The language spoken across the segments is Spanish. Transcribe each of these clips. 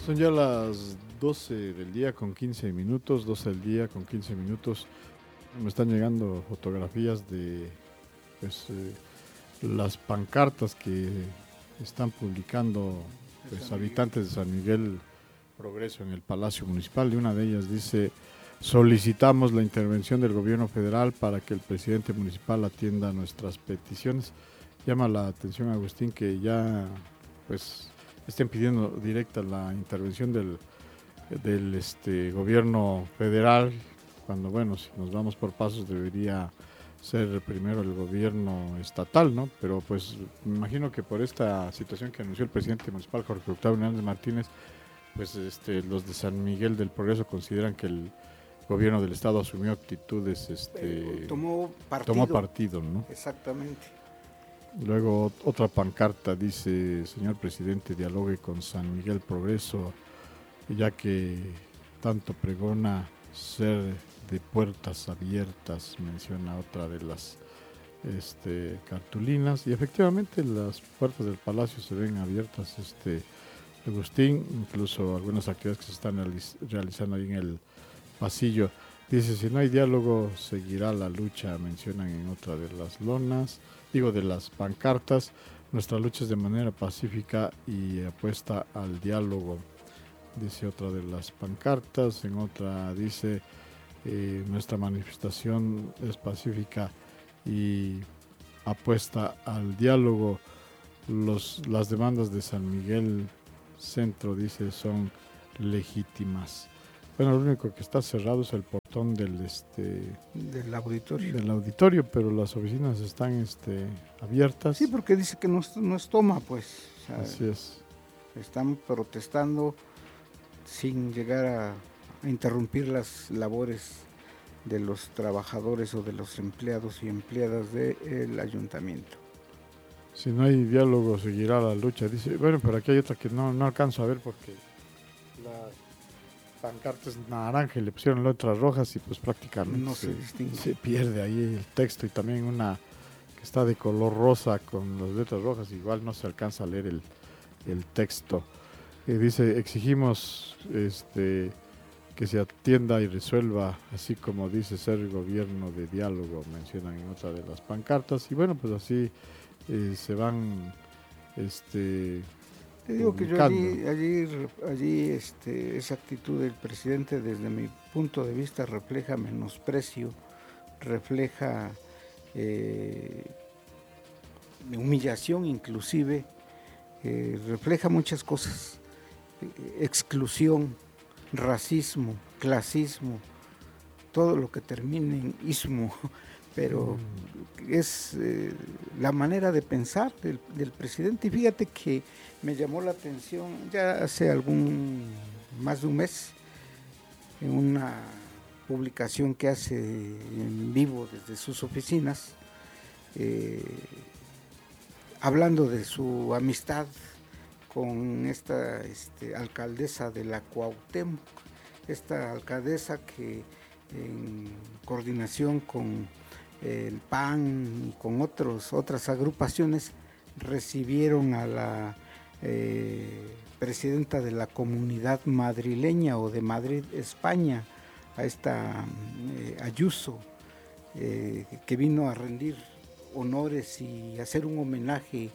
Son ya las 12 del día con 15 minutos, 12 del día con 15 minutos. Me están llegando fotografías de pues, las pancartas que están publicando habitantes de San Miguel Progreso en el Palacio Municipal. Y una de ellas dice: solicitamos la intervención del gobierno federal para que el presidente municipal atienda nuestras peticiones. Llama la atención, Agustín, que ya pues estén pidiendo directa la intervención del gobierno federal, cuando, bueno, si nos vamos por pasos debería ser primero el gobierno estatal, ¿no? Pero pues me imagino que por esta situación que anunció el presidente municipal Jorge Octavio Hernández Martínez, pues los de San Miguel del Progreso consideran que el gobierno del estado asumió actitudes, tomó partido, ¿no? Exactamente. Luego otra pancarta dice: señor presidente, dialogue con San Miguel Progreso, ya que tanto pregona ser de puertas abiertas, menciona otra de las cartulinas. Y efectivamente las puertas del palacio se ven abiertas, Agustín, incluso algunas actividades que se están realizando ahí en el pasillo. Dice: si no hay diálogo, seguirá la lucha, mencionan en otra de las lonas, de las pancartas. Nuestra lucha es de manera pacífica y apuesta al diálogo, dice otra de las pancartas. En otra dice: nuestra manifestación es pacífica y apuesta al diálogo. Las demandas de San Miguel Centro, dice, son legítimas. Bueno, lo único que está cerrado es el portón del auditorio, pero las oficinas están abiertas. Sí, porque dice que no es toma, pues. O sea, así es. Están protestando sin llegar a interrumpir las labores de los trabajadores o de los empleados y empleadas del ayuntamiento. Si no hay diálogo, seguirá la lucha. Dice, bueno, pero aquí hay otra que no alcanzo a ver porque la pancarta es naranja y le pusieron letras rojas y pues prácticamente no se pierde ahí el texto. Y también una que está de color rosa con las letras rojas, igual no se alcanza a leer el texto. Dice: exigimos que se atienda y resuelva, así como dice ser gobierno de diálogo, mencionan en otra de las pancartas. Y bueno, pues así se van te digo que yo allí esa actitud del presidente, desde mi punto de vista, refleja menosprecio, refleja humillación inclusive, refleja muchas cosas, exclusión, racismo, clasismo, todo lo que termine en ismo, pero es la manera de pensar del presidente. Y fíjate que me llamó la atención ya hace más de un mes, en una publicación que hace en vivo desde sus oficinas, hablando de su amistad con esta alcaldesa de la Cuauhtémoc, esta alcaldesa que en coordinación con el PAN y con otras agrupaciones recibieron a la presidenta de la Comunidad Madrileña o de Madrid, España, a esta Ayuso, que vino a rendir honores y hacer un homenaje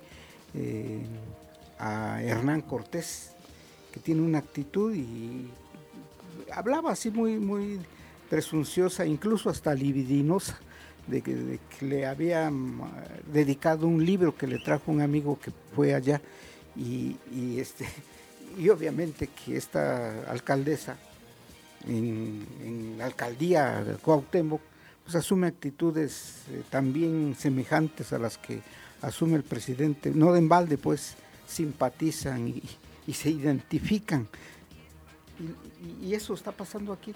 a Hernán Cortés, que tiene una actitud, y hablaba así muy presunciosa, incluso hasta libidinosa, de que le había dedicado un libro que le trajo un amigo que fue allá, y obviamente que esta alcaldesa en la alcaldía de Cuauhtémoc pues asume actitudes también semejantes a las que asume el presidente, no de embalde, pues simpatizan y se identifican, y eso está pasando aquí.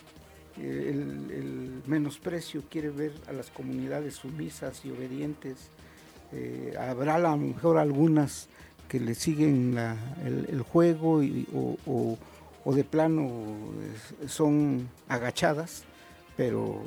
El menosprecio, quiere ver a las comunidades sumisas y obedientes. Habrá a lo mejor algunas que le siguen el juego o de plano son agachadas, pero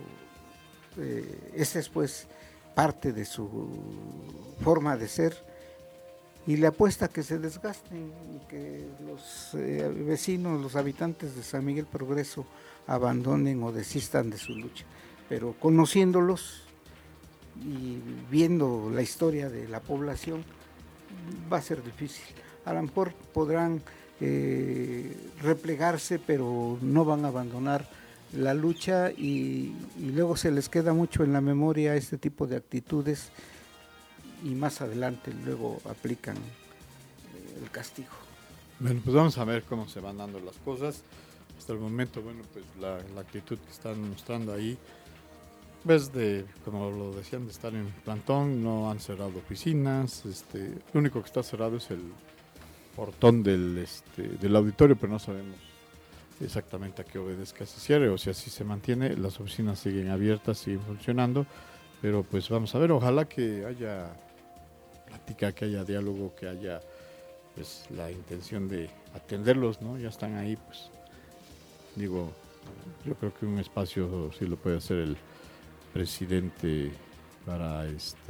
esa es pues parte de su forma de ser, y le apuesta a que se desgasten y que los vecinos, los habitantes de San Miguel Progreso abandonen o desistan de su lucha. Pero conociéndolos y viendo la historia de la población, va a ser difícil. A lo mejor podrán replegarse, pero no van a abandonar la lucha y luego se les queda mucho en la memoria este tipo de actitudes y más adelante luego aplican el castigo. Bueno, pues vamos a ver cómo se van dando las cosas. Hasta el momento, bueno, pues la actitud que están mostrando ahí, ves como lo decían, de estar en plantón, no han cerrado oficinas, lo único que está cerrado es el portón del auditorio, pero no sabemos exactamente a qué obedezca ese cierre o si así se mantiene. Las oficinas siguen abiertas, siguen funcionando, pero pues vamos a ver, ojalá que haya plática, que haya diálogo, que haya pues la intención de atenderlos, ¿no? Ya están ahí, pues digo, yo creo que un espacio sí lo puede hacer el presidente para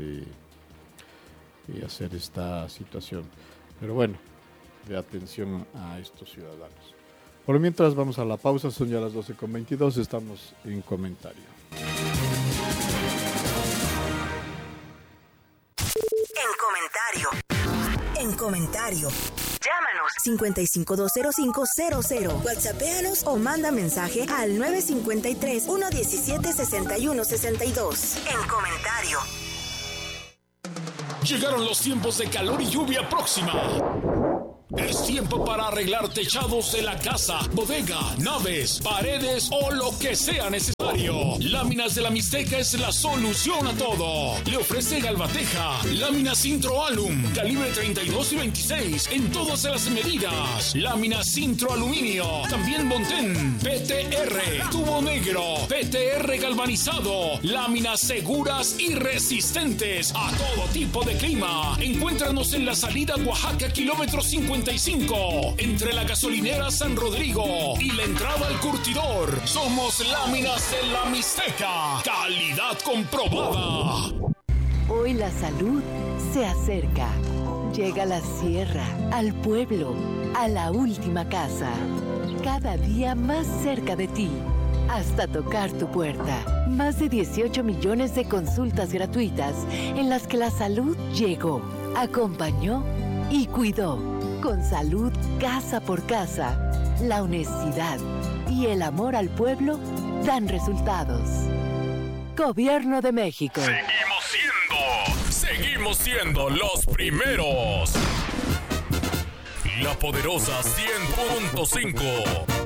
y hacer esta situación, pero bueno, de atención a estos ciudadanos. Por mientras vamos a la pausa, son ya las 12:22, estamos en comentario. En comentario. Llámanos 55205000, WhatsAppéanos o manda mensaje al 953-117-6162. En comentario. Llegaron los tiempos de calor y lluvia próxima. Es tiempo para arreglar techados de la casa, bodega, naves, paredes o lo que sea necesario. Láminas de la Mixteca es la solución a todo. Le ofrece Galvateja, láminas Intro-Alum, calibre 32 y 26 en todas las medidas. Láminas Intro-Aluminio, también Montén, PTR, tubo negro, PTR galvanizado, láminas seguras y resistentes a todo tipo de clima. Encuéntranos en la salida Oaxaca, kilómetro 55, entre la gasolinera San Rodrigo y la entrada al curtidor. Somos Láminas de la Mixteca, calidad comprobada. Hoy la salud se acerca. Llega a la sierra, al pueblo, a la última casa. Cada día más cerca de ti, hasta tocar tu puerta. Más de 18 millones de consultas gratuitas en las que la salud llegó, acompañó y cuidó. Con salud casa por casa, la honestidad y el amor al pueblo dan resultados. Gobierno de México. Seguimos siendo los primeros. La poderosa 100.5.